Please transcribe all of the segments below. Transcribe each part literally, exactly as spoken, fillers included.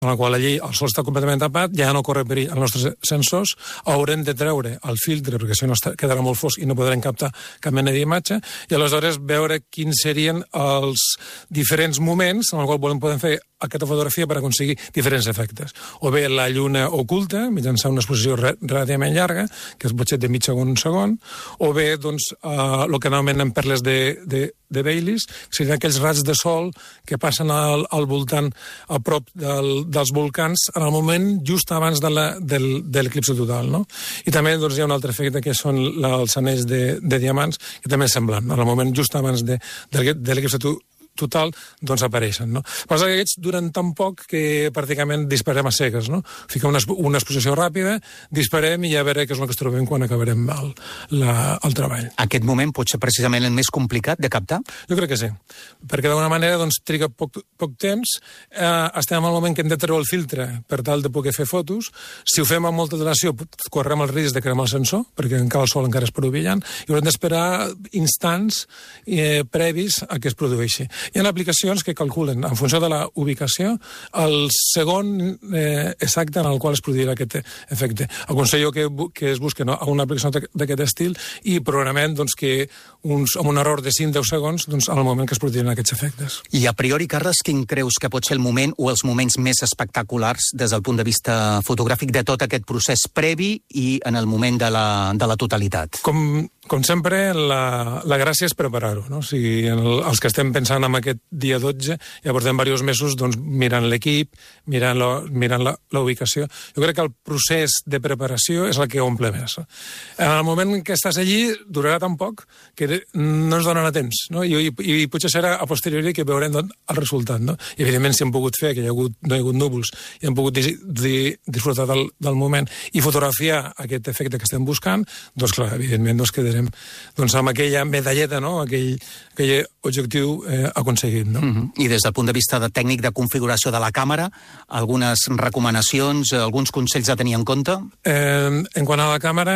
en la qual allí el sol està completament tapat, ja no corre perill els nostres sensors, haurem de treure el filtre, perquè si no quedarà molt fosc i no podrem captar cap mena d'imatge, i aleshores veure quins serien els diferents moments en els quals volem poder fer aquesta fotografia per aconseguir diferents efectes. O bé la lluna oculta, mitjançant una exposició relativament llarga, que és potser de mig segon un segon, o bé doncs, eh, el que anomenen perles de, de, de Baileys, que serien aquells raigs de sol que passen al, al voltant, a prop del, dels volcans, en el moment just abans de l'eclipsi total. No? I també doncs, hi ha un altre efecte, que són la, els anells de, de diamants, que també és semblant. En el moment just abans de, de, de l'eclipsi total, total, doncs apareixen. No? Però aquests duren tan poc que pràcticament disparem a cegues. No? Fiquem una, una exposició ràpida, disparem i ja veurem què és el que es trobem quan acabarem el, la, el treball. Aquest moment pot ser precisament el més complicat de captar? Jo crec que sí, perquè d'alguna manera doncs, triga poc, poc temps, eh, estem en el moment que hem de treure el filtre per tal de poder fer fotos. Si ho fem amb molta duració, correm el risc de cremar el sensor, perquè encara el sol encara és prou brillant, i haurem d'esperar instants eh, previs a que es produeixi. Hi ha aplicacions que calculen, en funció de la ubicació, el segon eh, exacte en el qual es produirà aquest efecte. Aconsello que, que es busquen una aplicació d'aquest estil i programem doncs, que uns, amb un error de cinc a deu segons doncs, al moment que es produiran aquests efectes. I a priori, Carles, quin creus que pot ser el moment o els moments més espectaculars des del punt de vista fotogràfic de tot aquest procés previ i en el moment de la, de la totalitat? Com, com sempre, la, la gràcia és preparar-ho. No? O sigui, el, els que estem pensant en aquest dia dotze, ja portem diversos mesos doncs, mirant l'equip, mirant, lo, mirant la, la ubicació. Jo crec que el procés de preparació és el que omple més. En el moment que estàs allí, durarà tan poc que no ens donarà temps. No? I, i, i potser serà a posteriori que veurem doncs, el resultat. No? I, evidentment, si hem pogut fer, que hi ha hagut, no hi ha hagut núvols, i hem pogut di, di, disfrutar del, del moment i fotografiar aquest efecte que estem buscant, doncs, clar, evidentment, doncs, quedarem doncs, amb aquella medalleta, no? aquell, aquell objectiu eh, aconseguit. No? Mm-hmm. I des del punt de vista de tècnic de configuració de la càmera, algunes recomanacions, alguns consells a tenir en compte? Eh, en quant a la càmera,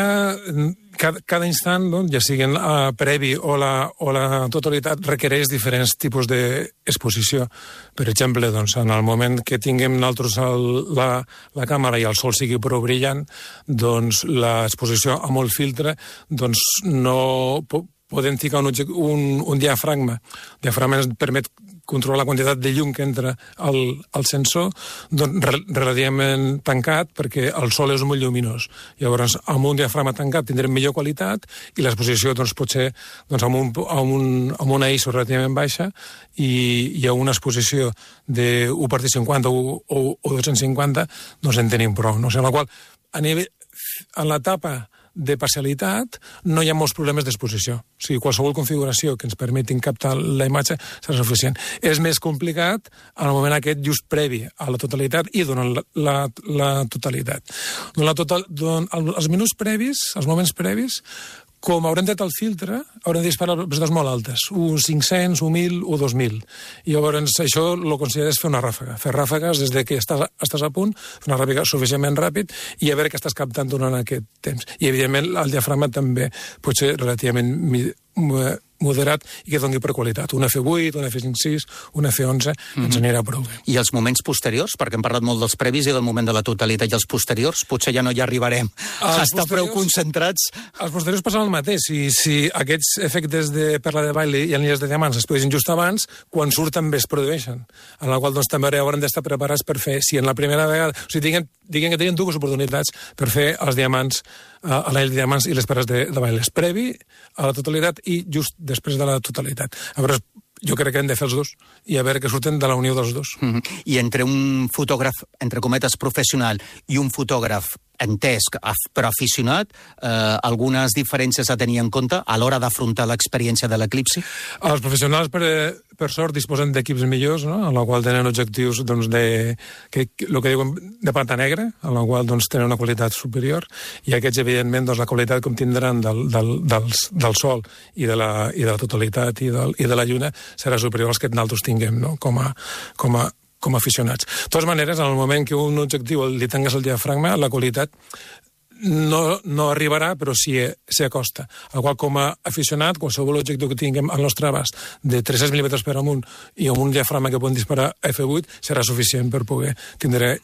cada, cada instant, doncs, ja siguin uh, previ o la, o la totalitat, requereix diferents tipus d'exposició. Per exemple, doncs, en el moment que tinguem nosaltres el, la, la càmera i el sol sigui prou brillant, doncs l'exposició amb el filtre doncs, no podem ficar un, un, un diafragma. El diafragma ens permet controlar la quantitat de llum que entra al, al sensor, doncs, relativament tancat, perquè el sol és molt lluminós. Llavors, amb un diafragma tancat tindrem millor qualitat i l'exposició doncs, pot ser doncs, amb, un, amb, un, amb una I S O relativament baixa i hi ha una exposició de u per cinquanta o, o, o dos-cents cinquanta, doncs en tenim prou. No? O sigui, en la qual, a nivell, en l'etapa de parcialitat no hi ha molts problemes d'exposició. O sigui, qualsevol configuració que ens permetin captar la imatge serà suficient. És més complicat en el moment aquest just previ a la totalitat i durant la, la, la totalitat. Durant la total, durant els minuts previs, els moments previs, com haurem tret el filtre, haurem de disparar velocitats molt altes, uns cinc-cents, un mil o dos mil. I llavors això el consideres fer una ràfaga. Fer ràfagues des de que estàs, estàs a punt, fer una ràfaga suficientment ràpid i a veure què estàs captant durant aquest temps. I, evidentment, el diafragma també pot ser relativament moderat i que doni per qualitat. Un F vuit, un F cinc sis, un F onze, mm-hmm. ens anirà prou bé. I els moments posteriors? Perquè hem parlat molt dels previs i del moment de la totalitat i els posteriors, potser ja no hi arribarem a estar prou concentrats. Els posteriors passen el mateix. Si, si aquests efectes de perla de Bailey i anelles de diamants es produeixen just abans, quan surten bé es produeixen. En la qual doncs, també haurem d'estar preparats per fer, si en la primera vegada... O sigui, diguem, diguem que tenen dues oportunitats per fer els diamants, uh, l'anell de diamants i les perles de, de Bailey. Previ a la totalitat i just després de la totalitat. A veure, jo crec que hem de fer els dos i a veure què surten de la unió dels dos. Mm-hmm. I entre un fotògraf, entre cometes, professional i un fotògraf entès, però aficionat, eh, algunes diferències a tenir en compte a l'hora d'afrontar l'experiència de l'eclipsi? Els professionals, per, per sort, disposen d'equips millors, no? en la qual tenen objectius doncs, de, que, el que diuen de plata negra, en la qual doncs, tenen una qualitat superior, i aquests, evidentment, doncs, la qualitat com tindran del, del, dels, del sol i de, la, i de la totalitat i, del, i de la lluna serà superior als que nosaltres tinguem, no? com a, com a com a aficionats. De totes maneres, en el moment que un objectiu li tangues el diafragma, la qualitat no, no arribarà, però sí s'hi acosta. El qual, com a aficionat, qualsevol objectiu que tinguem al nostre abast de tres-cents mil·límetres per amunt i amb un diafragma que poden disparar a F vuit serà suficient per poder tindre